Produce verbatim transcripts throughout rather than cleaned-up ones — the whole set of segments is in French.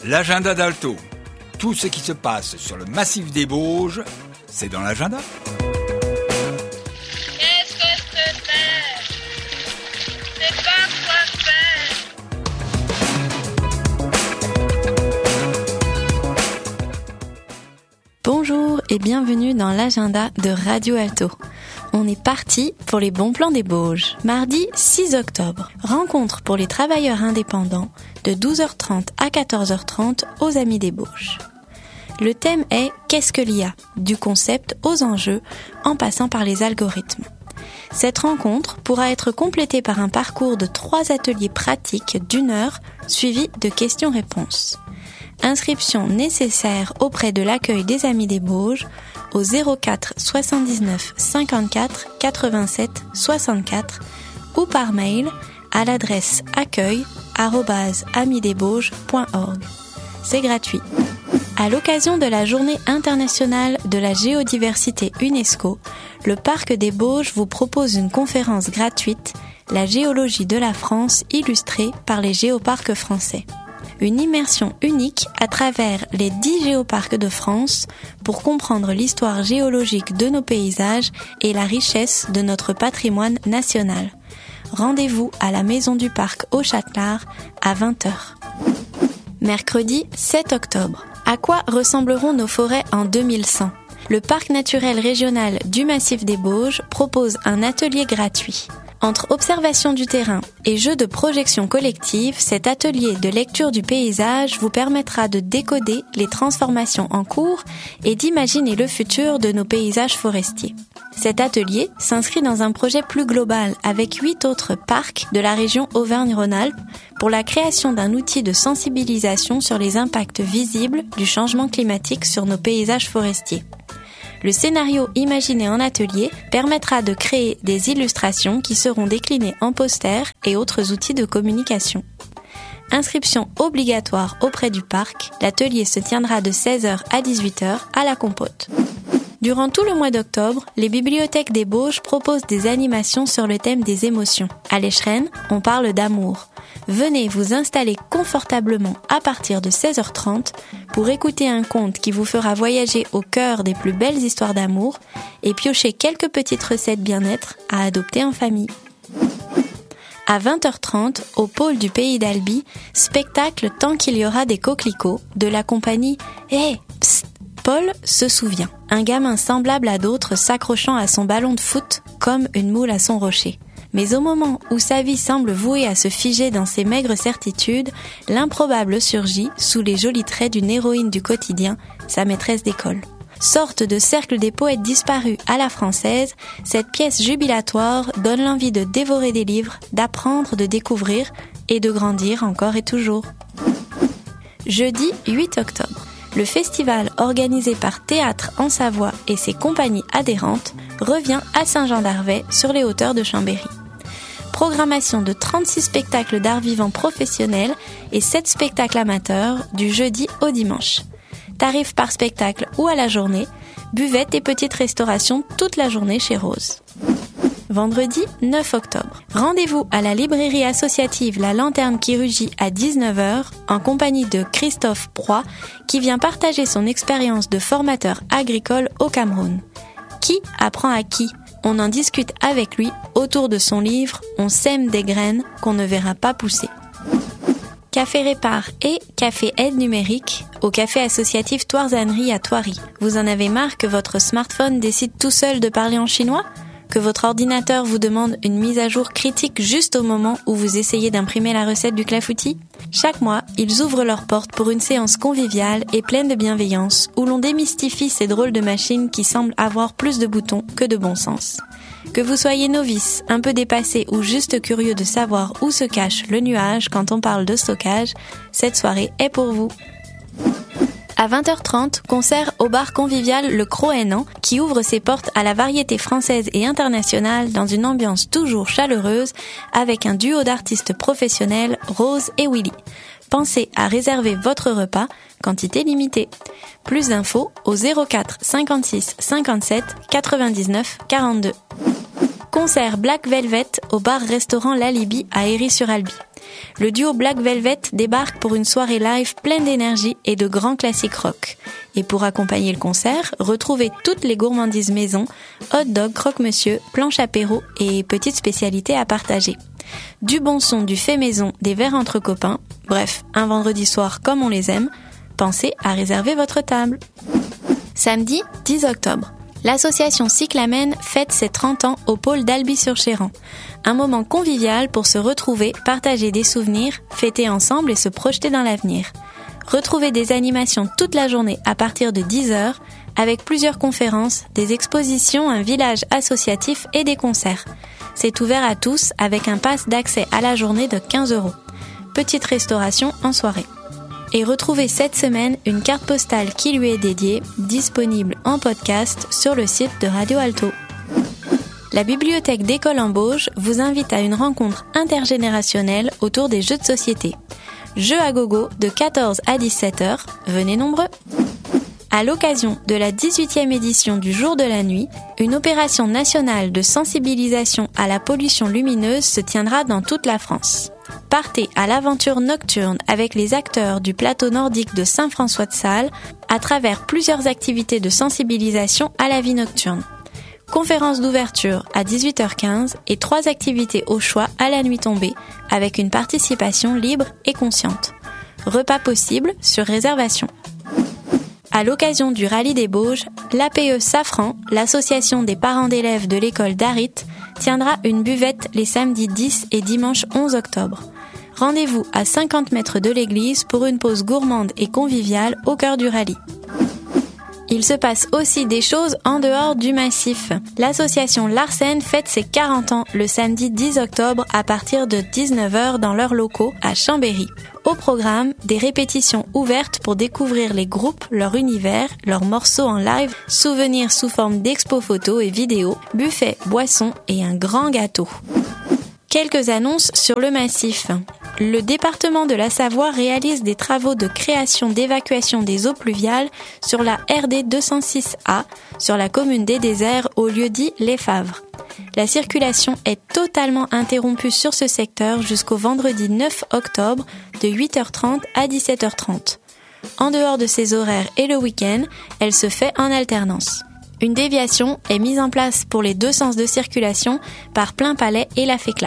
L'agenda d'Alto. Tout ce qui se passe sur le massif des Bauges, c'est dans l'agenda. Qu'est-ce que c'est? C'est pas quoi faire. Bonjour et bienvenue dans l'agenda de Radio Alto. On est parti pour les bons plans des Bauges. Mardi six octobre, rencontre pour les travailleurs indépendants de douze heures trente à quatorze heures trente aux Amis des Bauges. Le thème est « Qu'est-ce que l'I A ?» du concept aux enjeux en passant par les algorithmes. Cette rencontre pourra être complétée par un parcours de trois ateliers pratiques d'une heure suivis de questions-réponses. Inscription nécessaire auprès de l'accueil des Amis des Bauges au zéro quatre soixante-dix-neuf cinquante-quatre quatre-vingt-sept soixante-quatre ou par mail à l'adresse accueil arobase amis des bauges point org. C'est gratuit. À l'occasion de la Journée internationale de la géodiversité UNESCO, le Parc des Bauges vous propose une conférence gratuite, La géologie de la France illustrée par les géoparcs français. Une immersion unique à travers les dix géoparcs de France pour comprendre l'histoire géologique de nos paysages et la richesse de notre patrimoine national. Rendez-vous à la Maison du Parc au Châtelard à vingt heures. Mercredi sept octobre. À quoi ressembleront nos forêts en deux mille cent ? Le Parc naturel régional du Massif des Bauges propose un atelier gratuit. Entre observation du terrain et jeu de projection collective, cet atelier de lecture du paysage vous permettra de décoder les transformations en cours et d'imaginer le futur de nos paysages forestiers. Cet atelier s'inscrit dans un projet plus global avec huit autres parcs de la région Auvergne-Rhône-Alpes pour la création d'un outil de sensibilisation sur les impacts visibles du changement climatique sur nos paysages forestiers. Le scénario imaginé en atelier permettra de créer des illustrations qui seront déclinées en posters et autres outils de communication. Inscription obligatoire auprès du parc, l'atelier se tiendra de seize heures à dix-huit heures à la Compote. Durant tout le mois d'octobre, les bibliothèques des Bauges proposent des animations sur le thème des émotions. À l'Écheren, on parle d'amour. Venez vous installer confortablement à partir de seize heures trente pour écouter un conte qui vous fera voyager au cœur des plus belles histoires d'amour et piocher quelques petites recettes bien-être à adopter en famille. À vingt heures trente, au pôle du Pays d'Albi, spectacle Tant qu'il y aura des coquelicots de la compagnie « Hé, psst !» Paul se souvient, un gamin semblable à d'autres s'accrochant à son ballon de foot comme une moule à son rocher. Mais au moment où sa vie semble vouée à se figer dans ses maigres certitudes, l'improbable surgit sous les jolis traits d'une héroïne du quotidien, sa maîtresse d'école. Sorte de cercle des poètes disparus à la française, cette pièce jubilatoire donne l'envie de dévorer des livres, d'apprendre, de découvrir et de grandir encore et toujours. Jeudi huit octobre. Le festival organisé par Théâtre en Savoie et ses compagnies adhérentes revient à Saint-Jean-d'Arvey sur les hauteurs de Chambéry. Programmation de trente-six spectacles d'art vivant professionnels et sept spectacles amateurs du jeudi au dimanche. Tarifs par spectacle ou à la journée, buvette et petite restauration toute la journée chez Rose. Vendredi neuf octobre. Rendez-vous à la librairie associative La Lanterne qui rugit à dix-neuf heures en compagnie de Christophe Proy qui vient partager son expérience de formateur agricole au Cameroun. Qui apprend à qui ? On en discute avec lui autour de son livre « On sème des graines qu'on ne verra pas pousser ». Café Répar et Café Aide Numérique au Café Associatif Toirzannerie à Thoiry. Vous en avez marre que votre smartphone décide tout seul de parler en chinois ? Que votre ordinateur vous demande une mise à jour critique juste au moment où vous essayez d'imprimer la recette du clafoutis ? Chaque mois, ils ouvrent leurs portes pour une séance conviviale et pleine de bienveillance où l'on démystifie ces drôles de machines qui semblent avoir plus de boutons que de bon sens. Que vous soyez novice, un peu dépassé ou juste curieux de savoir où se cache le nuage quand on parle de stockage, cette soirée est pour vous. À vingt heures trente, concert au bar convivial Le Croénan qui ouvre ses portes à la variété française et internationale dans une ambiance toujours chaleureuse avec un duo d'artistes professionnels, Rose et Willy. Pensez à réserver votre repas, quantité limitée. Plus d'infos au zéro quatre cinquante-six cinquante-sept quatre-vingt-dix-neuf quarante-deux. Concert Black Velvet au bar-restaurant L'Alibi à Héry-sur-Albi. Le duo Black Velvet débarque pour une soirée live pleine d'énergie et de grands classiques rock. Et pour accompagner le concert, retrouvez toutes les gourmandises maison, hot dog, croque-monsieur, planche apéro et petites spécialités à partager. Du bon son, du fait maison, des verres entre copains, bref, un vendredi soir comme on les aime, pensez à réserver votre table. Samedi dix octobre. L'association Cyclamen fête ses trente ans au pôle d'Albi-sur-Chéran. Un moment convivial pour se retrouver, partager des souvenirs, fêter ensemble et se projeter dans l'avenir. Retrouvez des animations toute la journée à partir de dix heures, avec plusieurs conférences, des expositions, un village associatif et des concerts. C'est ouvert à tous avec un pass d'accès à la journée de quinze euros. Petite restauration en soirée. Et retrouvez cette semaine une carte postale qui lui est dédiée, disponible en podcast sur le site de Radio Alto. La bibliothèque d'École en Bauge vous invite à une rencontre intergénérationnelle autour des jeux de société. Jeux à gogo de quatorze à dix-sept heures, venez nombreux. À l'occasion de la dix-huitième édition du Jour de la Nuit, une opération nationale de sensibilisation à la pollution lumineuse se tiendra dans toute la France. Partez à l'aventure nocturne avec les acteurs du plateau nordique de Saint-François-de-Sales à travers plusieurs activités de sensibilisation à la vie nocturne. Conférence d'ouverture à dix-huit heures quinze et trois activités au choix à la nuit tombée avec une participation libre et consciente. Repas possible sur réservation. À l'occasion du Rallye des Bauges, l'A P E Safran, l'association des parents d'élèves de l'école d'Arit, tiendra une buvette les samedis dix et dimanche onze octobre. Rendez-vous à cinquante mètres de l'église pour une pause gourmande et conviviale au cœur du rallye. Il se passe aussi des choses en dehors du massif. L'association Larsen fête ses quarante ans le samedi dix octobre à partir de dix-neuf heures dans leurs locaux à Chambéry. Au programme, des répétitions ouvertes pour découvrir les groupes, leur univers, leurs morceaux en live, souvenirs sous forme d'expos photos et vidéos, buffets, boissons et un grand gâteau. Quelques annonces sur le massif. Le département de la Savoie réalise des travaux de création d'évacuation des eaux pluviales sur la R D deux cent six A, sur la commune des Déserts, au lieu-dit Les Favres. La circulation est totalement interrompue sur ce secteur jusqu'au vendredi neuf octobre de huit heures trente à dix-sept heures trente. En dehors de ces horaires et le week-end, elle se fait en alternance. Une déviation est mise en place pour les deux sens de circulation par Plainpalais et la Fécla.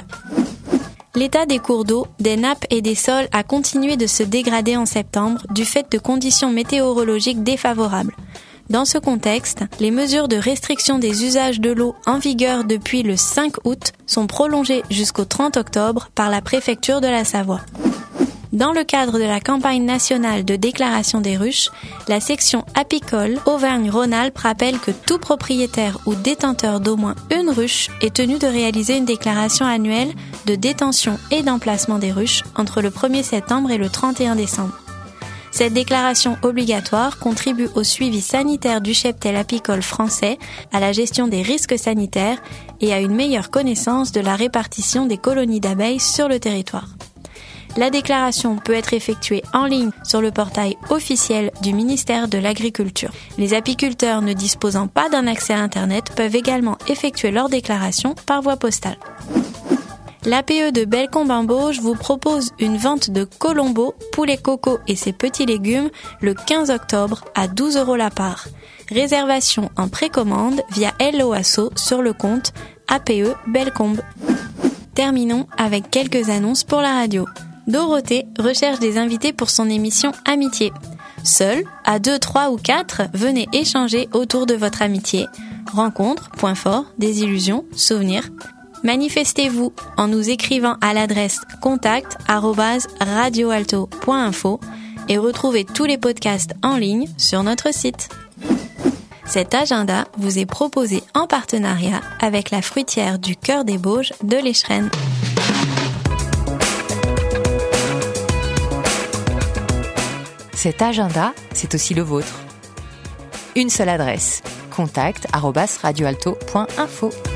L'état des cours d'eau, des nappes et des sols a continué de se dégrader en septembre du fait de conditions météorologiques défavorables. Dans ce contexte, les mesures de restriction des usages de l'eau en vigueur depuis le cinq août sont prolongées jusqu'au trente octobre par la préfecture de la Savoie. Dans le cadre de la campagne nationale de déclaration des ruches, la section apicole Auvergne-Rhône-Alpes rappelle que tout propriétaire ou détenteur d'au moins une ruche est tenu de réaliser une déclaration annuelle de détention et d'emplacement des ruches entre le premier septembre et le trente et un décembre. Cette déclaration obligatoire contribue au suivi sanitaire du cheptel apicole français, à la gestion des risques sanitaires et à une meilleure connaissance de la répartition des colonies d'abeilles sur le territoire. La déclaration peut être effectuée en ligne sur le portail officiel du ministère de l'Agriculture. Les apiculteurs ne disposant pas d'un accès à Internet peuvent également effectuer leur déclaration par voie postale. L'A P E de Bellecombe-en-Bauge vous propose une vente de colombo, poulet coco et ses petits légumes le quinze octobre à douze euros la part. Réservation en précommande via Hello Asso sur le compte A P E Bellecombe. Terminons avec quelques annonces pour la radio. Dorothée recherche des invités pour son émission Amitié. Seul, à deux, trois ou quatre, venez échanger autour de votre amitié. Rencontres, points forts, désillusions, souvenirs. Manifestez-vous en nous écrivant à l'adresse contact arobase radioalto point info et retrouvez tous les podcasts en ligne sur notre site. Cet agenda vous est proposé en partenariat avec la fruitière du Cœur des Bauges de l'Échrennes. Cet agenda, c'est aussi le vôtre. Une seule adresse, contact arobase radioalto point info.